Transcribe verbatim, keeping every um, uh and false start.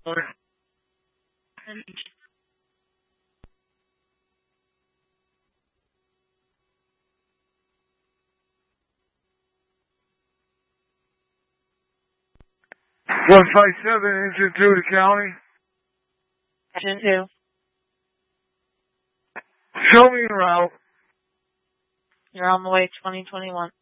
One five seven, engine two to county. Engine two. Show me the route. You're on the way, twenty twenty-one.